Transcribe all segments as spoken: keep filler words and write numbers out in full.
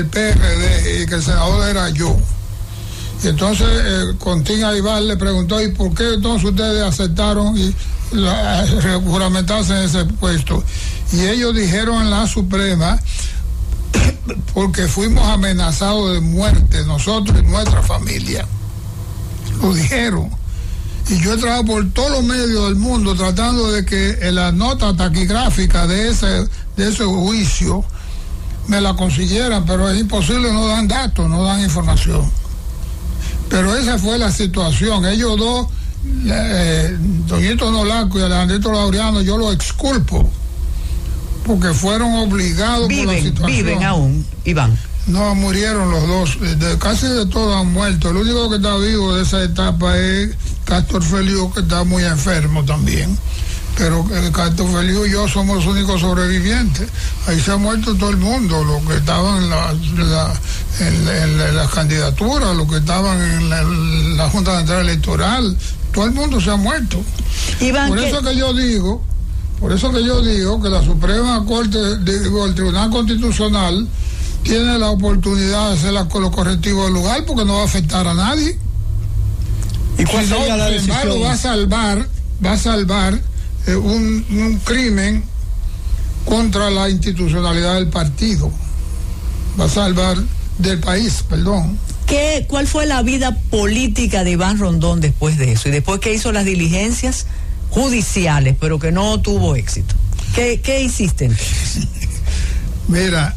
el P R D y que el senador era yo. Y entonces eh, Contín Aybar le preguntó, ¿y por qué entonces ustedes aceptaron y la, juramentarse en ese puesto? Y ellos dijeron en la Suprema, porque fuimos amenazados de muerte, nosotros y nuestra familia. Lo dijeron. Y yo he trabajado por todos los medios del mundo tratando de que la nota taquigráfica de ese, de ese juicio me la consiguieran, pero es imposible, no dan datos, no dan información. Pero esa fue la situación. Ellos dos, eh, Doñito Nolasco y Alejandrito Laureano, yo los exculpo, porque fueron obligados viven, por la situación. Viven aún, Iván. No, murieron los dos, de, casi de todos han muerto. El único que está vivo de esa etapa es Castor Feliu, que está muy enfermo también. Pero eh, Castor Feliu y yo somos los únicos sobrevivientes. Ahí se ha muerto todo el mundo, los que estaban en la, la, en, en, en las candidaturas, los que estaban en la, en la Junta Central Electoral, todo el mundo se ha muerto. Iván, por eso que yo digo, por eso que yo digo que la Suprema Corte, digo, el Tribunal Constitucional tiene la oportunidad de hacer los correctivos del lugar, porque no va a afectar a nadie. ¿Y cuál si sería no, la sin decisión? embargo, va a salvar, va a salvar eh, un, un crimen contra la institucionalidad del partido. Va a salvar del país, perdón. ¿Qué, ¿Cuál fue la vida política de Iván Rondón después de eso? Y después que hizo las diligencias judiciales, pero que no tuvo éxito. ¿Qué, qué hiciste entonces? Mira,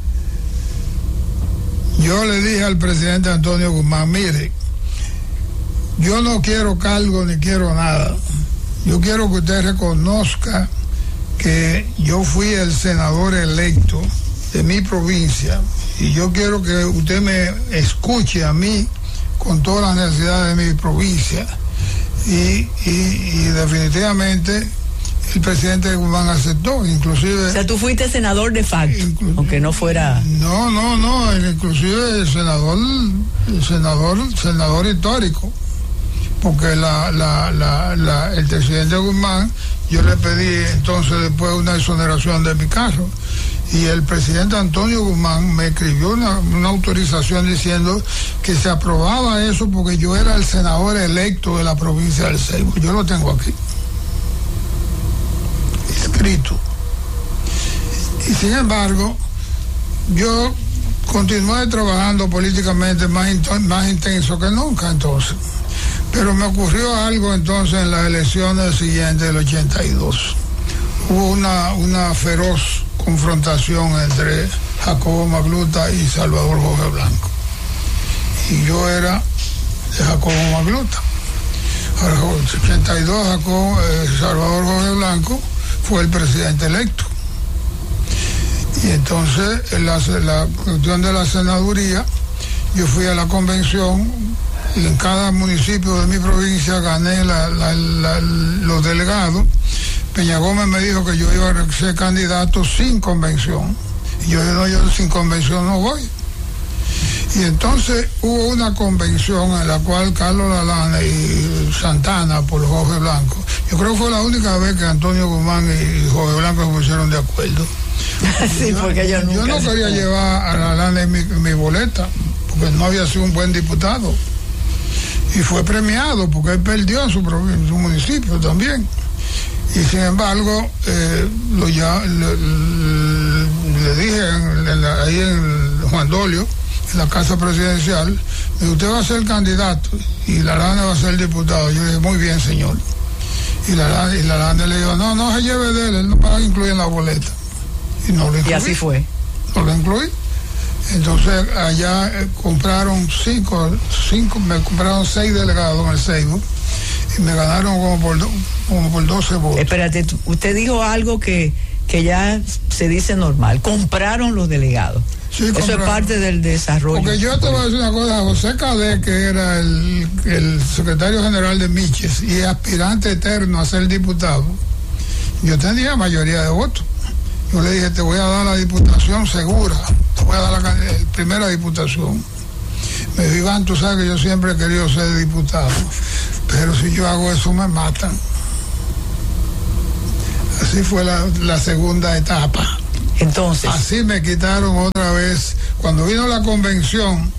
yo le dije al presidente Antonio Guzmán, mire, yo no quiero cargo ni quiero nada. Yo quiero que usted reconozca que yo fui el senador electo de mi provincia y yo quiero que usted me escuche a mí con todas las necesidades de mi provincia. Y, y, y definitivamente el presidente Guzmán aceptó, inclusive... O sea, tú fuiste senador de facto, aunque no fuera... No, no, no, inclusive el senador, el senador, senador histórico, porque la, la, la, la, el presidente Guzmán, yo le pedí entonces después una exoneración de mi carro, y el presidente Antonio Guzmán me escribió una, una autorización diciendo que se aprobaba eso porque yo era el senador electo de la provincia del Ceibo. Yo lo tengo aquí escrito. Y sin embargo, yo continué trabajando políticamente más, más intenso que nunca entonces. Pero me ocurrió algo entonces en las elecciones siguientes del ochenta y dos. Hubo una, una feroz confrontación entre Jacobo Magluta y Salvador Jorge Blanco. Y yo era de Jacobo Magluta. Ahora, en el ochenta y dos, Jacobo, eh, Salvador Jorge Blanco fue el presidente electo. Y entonces, en la, la cuestión de la senaduría, yo fui a la convención y en cada municipio de mi provincia gané la, la, la, los delegados. Peña Gómez me dijo que yo iba a ser candidato sin convención. Y yo dije, no, yo sin convención no voy. Y entonces hubo una convención en la cual Carlos Lalana y Santana por Jorge Blanco. Yo creo que fue la única vez que Antonio Guzmán y Jorge Blanco se pusieron de acuerdo. Sí, yo, porque yo, nunca yo no quería llevar a Lalana en mi, mi boleta, porque no había sido un buen diputado. Y fue premiado porque él perdió en su, en su municipio también. Y sin embargo, eh, lo ya, le, le, le dije en, en la, ahí en Juan Dolio, en la casa presidencial, usted va a ser candidato y Lalana va a ser diputado. Yo dije, muy bien, señor. Y Lalana, y Lalana le dijo, no, no se lleve de él, él no va a incluir en la boleta. Y no lo incluí. Y así fue. No lo incluí. Entonces allá eh, compraron cinco, cinco, me compraron seis delegados en el Ceibo y me ganaron como por, como por doce votos. Espérate, usted dijo algo que, que ya se dice normal, compraron los delegados. Sí, eso compraron. Es parte del desarrollo. Porque yo te voy a decir una cosa, José Cadet, que era el, el secretario general de Miches y aspirante eterno a ser diputado, yo tenía mayoría de votos. Yo le dije, te voy a dar la diputación segura, te voy a dar la, la primera diputación. Me dijo, Iván, tú sabes que yo siempre he querido ser diputado, pero si yo hago eso me matan. Así fue la, la segunda etapa. Entonces. Así me quitaron otra vez cuando vino la convención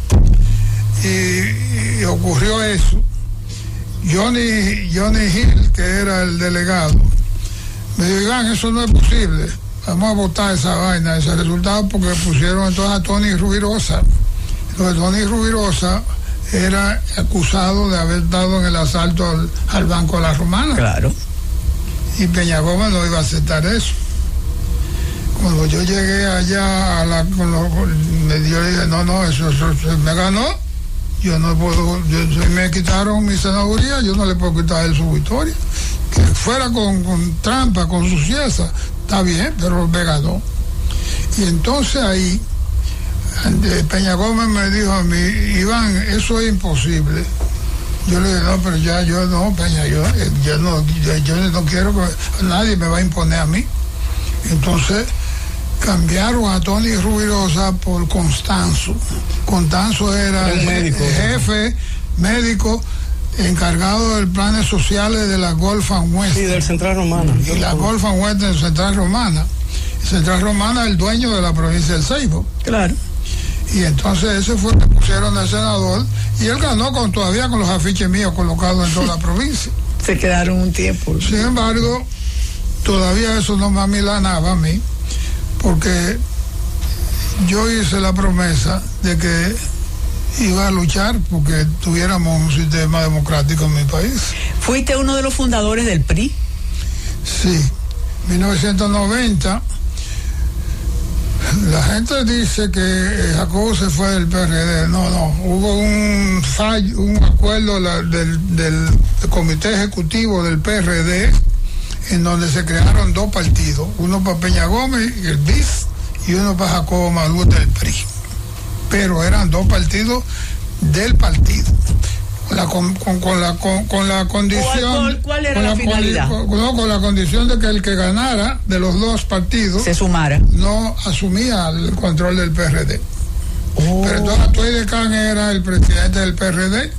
y, y ocurrió eso, Johnny, Johnny Hill, que era el delegado, me digan, eso no es posible, vamos a votar esa vaina, ese resultado, porque pusieron entonces a Tony Rubirosa. Entonces Tony Rubirosa era acusado de haber dado en el asalto al, al Banco de la Romana. Claro. Y Peña Gómez no iba a aceptar eso. Cuando yo llegué allá a la, con lo, me, yo le dije, no, no, eso, eso, eso me ganó. Yo no puedo, yo, yo, me quitaron mi senaduría, yo no le puedo quitar a él su victoria. Que fuera con, con trampa, con suciedad, está bien, pero me ganó. Y entonces ahí, Peña Gómez me dijo a mí, Iván, eso es imposible. Yo le dije, no, pero ya yo no, Peña, yo, yo, no, yo, yo no quiero que nadie me va a imponer a mí. Entonces cambiaron a Tony Rubirosa por Constanzo. Constanzo era el médico, jefe médico encargado de planes sociales de la Gulf and West. Sí, del Central Romana. Y la Gulf and West del Central Romana. Central Romana es el dueño de la provincia del Ceibo. Claro. Y entonces ese fue el que pusieron al senador y él ganó con todavía con los afiches míos colocados en toda la provincia. Se quedaron un tiempo. Sin embargo, todavía eso no me amilanaba a mí, porque yo hice la promesa de que iba a luchar porque tuviéramos un sistema democrático en mi país. ¿Fuiste uno de los fundadores del P R I? Sí, mil novecientos noventa. La gente dice que Jacobo se fue del P R D. No, no, hubo un fallo, un acuerdo la, del, del, del comité ejecutivo del P R D en donde se crearon dos partidos, uno para Peña Gómez, el B I S, y uno para Jacobo Magluta, el P R I. Pero eran dos partidos del partido. Con la, con, con, con la, con, con la condición... ¿Cuál, cuál, cuál era con la, la finalidad? Con, no, con la condición de que el que ganara de los dos partidos... se sumara. No asumía el control del P R D. Oh. Pero entonces Atuey de Can era el presidente del P R D.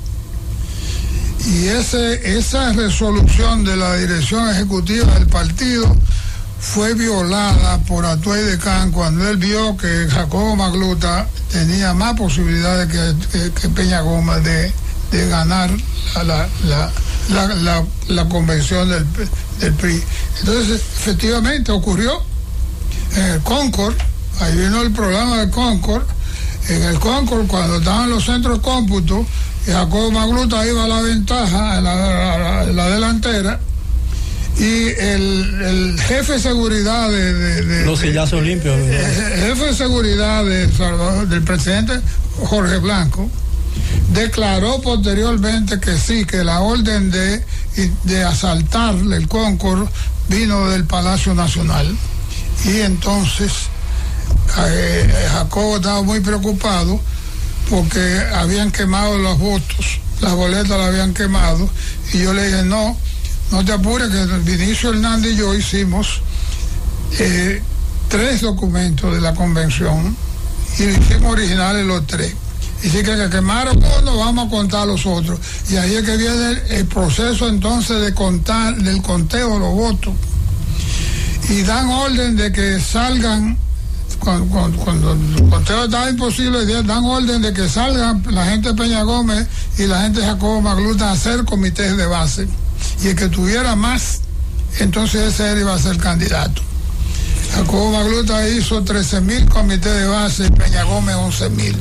Y ese, esa resolución de la dirección ejecutiva del partido fue violada por Atuey de Can cuando él vio que Jacobo Magluta tenía más posibilidades que, que, que Peña Gómez de, de ganar la, la, la, la, la, la convención del, del P R I. Entonces, efectivamente ocurrió en el Concord, ahí vino el programa del Concord. En el Concord, cuando estaban los centros cómputos, Jacobo Magluta iba a la ventaja, en la, la, la, la delantera, y el, el jefe de seguridad de... de, de los sillazos limpios. El jefe de seguridad de Salvador, del presidente Jorge Blanco, declaró posteriormente que sí, que la orden de, de asaltar el Concord vino del Palacio Nacional. Y entonces eh, Jacobo estaba muy preocupado porque habían quemado los votos, las boletas las habían quemado, y yo le dije, no, no te apures, que Vinicio Hernández y yo hicimos eh, tres documentos de la convención y lo hicimos originales los tres. Y si que, que quemaron uno, vamos a contar los otros. Y ahí es que viene el, el proceso entonces de contar, del conteo de los votos. Y dan orden de que salgan, cuando, cuando, cuando el conteo estaba imposible, dan orden de que salgan la gente de Peña Gómez y la gente de Jacobo Magluta a hacer comités de base. Y el que tuviera más, entonces ese iba a ser candidato. Jacobo Magluta hizo trece mil comités de base y Peña Gómez once mil.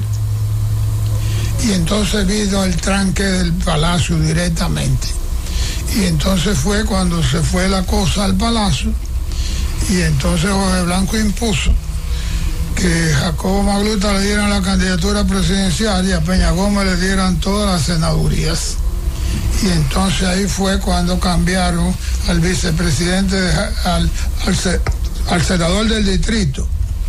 Y entonces vino el tranque del Palacio directamente. Y entonces fue cuando se fue la cosa al Palacio, y entonces Jorge Blanco impuso que Jacobo Magluta le dieran la candidatura presidencial y a Peña Gómez le dieran todas las senadurías. Y entonces ahí fue cuando cambiaron al vicepresidente, de, al, al, al senador del distrito,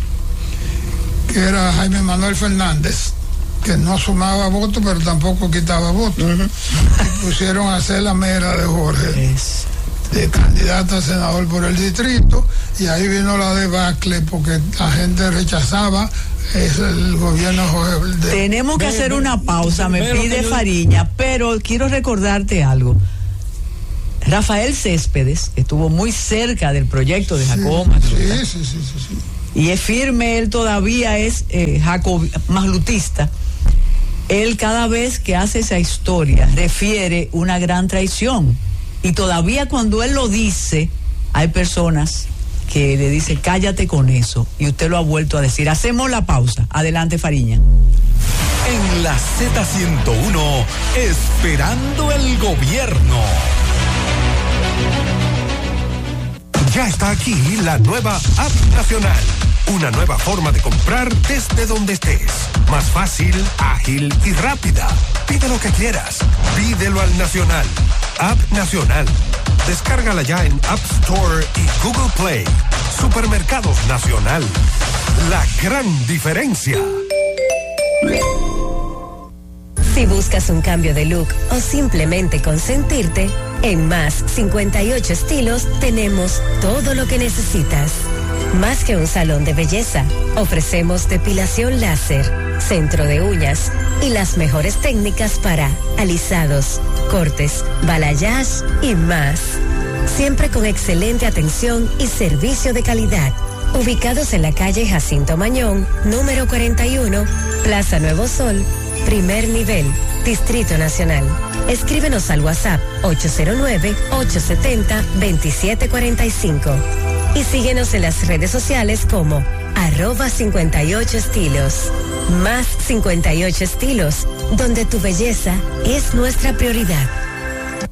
que era Jaime Manuel Fernández, que no sumaba votos pero tampoco quitaba votos. Uh-huh. Y pusieron a hacer la mera de Jorge, es. de candidato a senador por el distrito, y ahí vino la debacle porque la gente rechazaba es el gobierno Jorge. De, Tenemos que de, hacer de, una pausa, me pide yo... Fariña, pero quiero recordarte algo. Rafael Céspedes estuvo muy cerca del proyecto de Jacobo sí, Magluta. sí, sí, sí, sí. y es firme, él todavía es eh, jacob, maglutista. Él cada vez que hace esa historia refiere una gran traición, y todavía cuando él lo dice hay personas que le dicen cállate con eso, y usted lo ha vuelto a decir. Hacemos la pausa. Adelante, Fariña. En la Z ciento uno, esperando el gobierno. Ya está aquí la nueva App Nacional. Una nueva forma de comprar desde donde estés. Más fácil, ágil y rápida. Pide lo que quieras. Pídelo al Nacional. App Nacional. Descárgala ya en App Store y Google Play. Supermercados Nacional. La gran diferencia. Si buscas un cambio de look o simplemente consentirte, en Más cincuenta y ocho Estilos tenemos todo lo que necesitas. Más que un salón de belleza, ofrecemos depilación láser, centro de uñas y las mejores técnicas para alisados, cortes, balayage y más. Siempre con excelente atención y servicio de calidad. Ubicados en la calle Jacinto Mañón, número cuarenta y uno, Plaza Nuevo Sol, primer nivel, Distrito Nacional. Escríbenos al WhatsApp ocho cero nueve, ocho siete cero, dos siete cuatro cinco y síguenos en las redes sociales como arroba cincuenta y ocho estilos. Más cincuenta y ocho Estilos, donde tu belleza es nuestra prioridad.